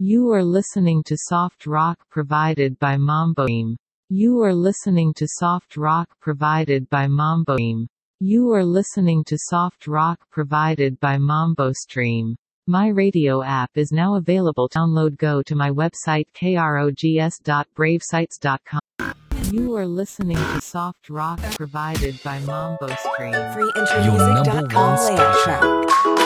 You are listening to soft rock provided by Mamboim. You are listening to soft rock provided by Mamboim. You are listening to soft rock provided by MamboStream. My radio app is now available. Download. Go to my website krogs.bravesites.com. You are listening to soft rock provided by MamboStream. Freeintermusic.com layout track.